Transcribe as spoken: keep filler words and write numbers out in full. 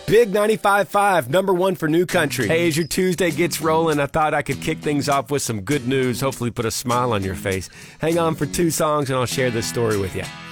Big ninety-five point five, number one for New Country. Hey, as your Tuesday gets rolling, I thought I could kick things off with some good news, hopefully put a smile on your face. Hang on for two songs and I'll share this story with you.